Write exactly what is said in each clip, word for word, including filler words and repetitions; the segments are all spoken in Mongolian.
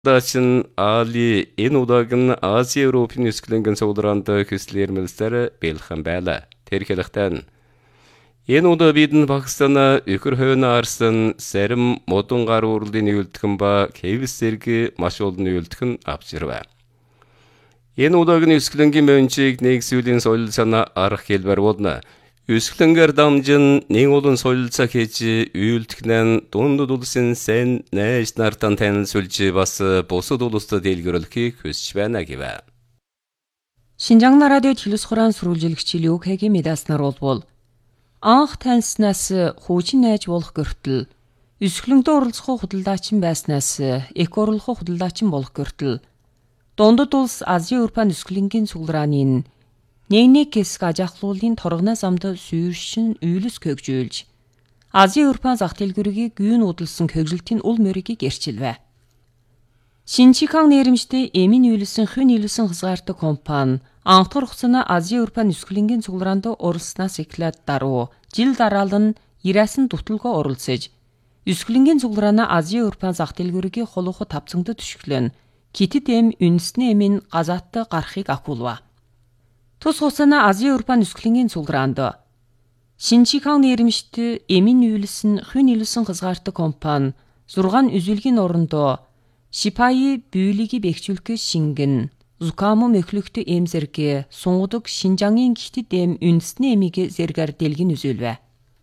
Дачин али энэ удаагийн Ази Европын нисгэлэнгийн цуглаанд хэслэрмэлсээр бэлхэн байла. Тэр хэлэхдээ энэ удаа бидэн Пакистан өхөр хойно арсан зарим модон гар урлын үйлдхэн ба кевс зэрэг маш олон үйлдхэн авчирвэ. Энэ удаагийн нисгэлэнгийн мөнчийг нэг сүлийн соёл санаа арга хэлбэр болно. Үсгэлэнгээр дамжин нэг олон соёлцаа хийж үйлдэхнэн дундад улсын сэн найз нартан танилцуулж бас бусад улсад дэлгэрүүлэхийг хүсэж байна гэвэ. Шинжаан радиод хэлс хураан сүрүүлжлэгч Люкегийн медаснаар болбол анх таньснаас хүүчин найз болох гэртэл өсгөлөндөө оролцох худалдаачин байснаас эк орлох худалдаачин болох гэртэл дундад улс Ази Европын өсгөлөнгийн цугларааны нэг-нэг хэсэг аж ахлуулын торгоноо замд сүйршин үйлс көгжүүлж Ази Европын зах дэлгүүрийг гүйн удалсан көгжилтийн ул мөрийг гэрчилвэ. Шинчикан нэрмжтэй эмийн үйлсэн хүн үйлсэн хязгаартаг компани анхдагар хугацаанд Ази Европын өсгөлөнгийн цуглараанд оролцснаас эхлээд даруй жил дараал нь ирээсэн дуталгаа оролцож өсгөлөнгийн цуглараана Ази Европын зах дэлгүүрийг холуухад тавцангад төшөглөн китэд эм үндэсний эмийн газааттай гарахыг ахуулва. Тус хугацаанд Ази Европын өсгөлөнгийн цуглараанд Шинчикан нэрмжтэй эмийн үйлсэн хүн үйлсэн хязгаартаг компани зургаан үзүүлгийн орондоо Шипаи бүүлийг бэхжүүлэх шингэн Зукамо мөхлөгтэй эм зэрэг сунгудаг Шинжаангийн китэд эм үндэсний эмийг зэргээр дэлгэн үзүүлвэ.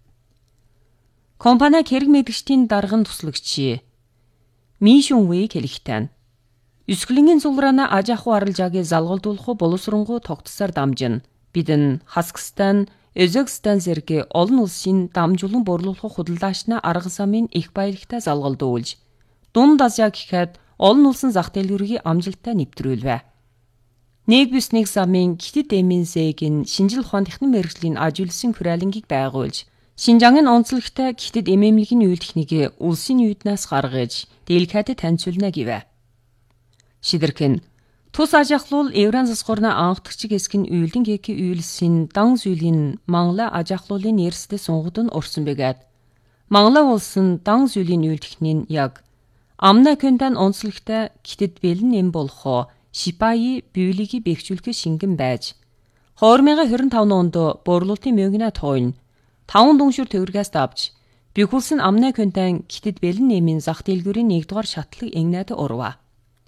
Компани хэрэг мэдгчдийн дарган туслагч Мишүнвэй хэлэхдээ өсгөлөнгийн цуглараана аж ахуй арилжааг залгалдуулах боловсронгуй тогтсоор дамжин бидэн Казахстан, Өзбекстан зэрэг олон улсын дамжуулан борлуулах худалдаачна арга замын их баялагтай залгалдуулж Дунд Азия гэхэд олон улсын зах дэлгүүрийг амжилттай нэвтрүүлвэ. Нэг бүс нэг замын китэд эмийн зээгийн шинжил ухаан техник мэргэжлийн ажигласан хүрээлэнгийг байгуулж Шинжаангийн онцлогтой китэд эмэмлэгийн үйлдэхнийг улсын юуднаас гаргаж дэлгэхэд таньцуулна гэвэ. Шидэрхэн тус аж ахлуул Евран засгуурна анхдагчиг хэсгийн үйлдэн гэки үйлсийн дан зүйлийн Мангла аж ахлуулын нэрстэй сунгууд нь орсон бэгээд Мангла улсын дан зүйлийн үйлдэхний яг амна кэнтэн онцлогтой китэд бэлэн эм болохоо Шипаи бүүлийг бэхжүүлэх шингэн байж две тысячи двадцать пять онд борлуулалтын мөнгөний тойн таван дүншүр төгрөгөөс давж бэхүүлсэн амна кэнтэн китэд бэлэн эмийн зах дэлгүүрийн нэгдүгээр шатлаг энгнэд урва.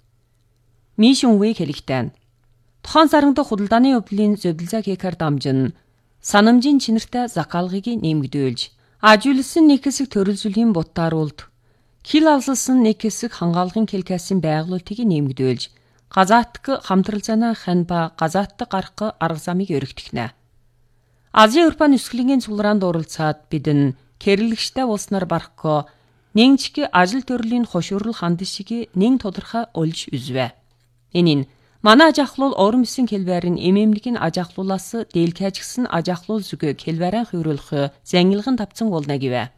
Мишүнвэй хэлэхдээ тухайн саранд худалдааны явдлын зөвлөлзөө хийхээр дамжин санамжийн чинэртэй закалгыг нэмэгдүүлж ажигласан нэг хэсэг төрөлжлийн бутааруулд хил авсалсан нэг хэсэг хангаалгын хэлкээсийн байгуулалтыг нэмэгдүүлж газаатг хамтралцаана хан ба газаатг гарах арга замыг өргөтгөнэ. Ази Европын өсгөлөнгийн цуглараанд оролцоод бидэн кэрлэгчтэй улснаар барахгүй нэгчиг ажил төрлийн хошуурал ханд шиг нэг тодорхой олж үзвэ. Энэ нь манай аж ахлуул орон мэсын хэлбэрийн эмэмлэгийн аж ахлуулаас дэлгэжгсэн аж ахлуул зүг хэлбэрийн хөврөлөх зангилган тавцан болно гэвэ.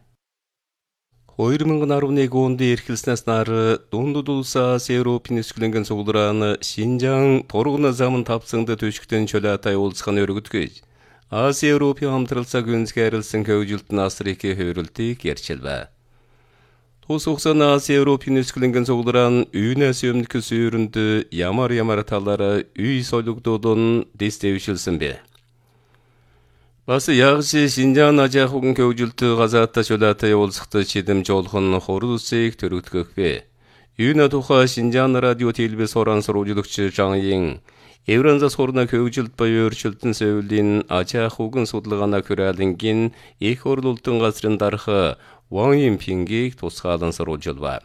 две тысячи десять онд эрхэлснээс нар дундад улс Ази Европын нисгэлэнгийн цуглараан Шинжаан торгоно замын тавцангад төшгтөн чөлөөтэй уулзах нь өргөдгөж Ази Европын хамтралцааг үнсгээрэлсэн хөвжилт насрын хөврөлтийг ярьчилвэ. Тус хугацаанд Ази Европын нисгэлэнгийн цуглараан үйнээс өмнөх сүйрөнд ямар ямар талаар үй солигдуулан дэвшилсэн бэ. Бас ягши Шинжаан аж ахуйн хөгжилт газаатаа чөлөөтэй уулзахад чидэмж олох нь хурал үсийг төрөгдгөх бэ. Үйнэ тухай Шинжаан радио телевиз хорон сурвалжлагч Жангийн Евран засгуурна хөгжилт буюу өршөлтөн сөүлийн аж ахуйн судалгааны хүрээлэнгийн их орлуулалтын газрын дарга Ван Ямпингийг тусгаалan сурвалжилва.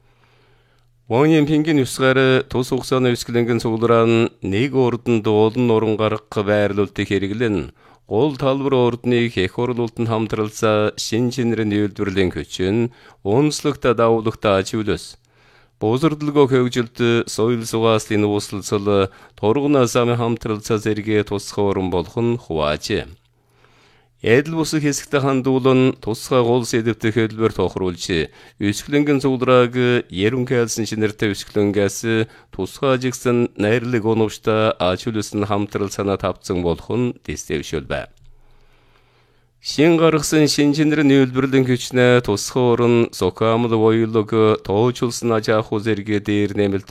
Ван Ямпингийн үсгээр тус хугацааны өсгөлөнгийн цуглараан нэг ордонд олон орон гарах байрлуулалтыг хэрэглэн гол талбар ордныг их орлуулалтанд хамтралцаа шин чинрийн үйлдвэрлэлийн хүчин онцлогтой давуулагтай ажиглас. Бузардлагоо хөгжилт соёл сугааслын ууслалцал торгоно замын хамтралцаа зэрэг тусгай орон болох нь хувааж. Эдл бус хэсэгт хандуулан тусгай гол сэдвт хэлбэр тохируулж өсгөлөнгийн цугларааг ерөнхийлсэн шинэртэй өсгөлөнгөөс тусгай ажигсан найрлаг оновчтой ажигласан хамтрал санаа тавцсан болох нь дэвшүүлбэ. Шин гаргасан шинжинэрэн үйлбэрлэн күчнэ тусхуурын сокамыл войлог тоочулсан ажааху зэрэг дээр нэмэлт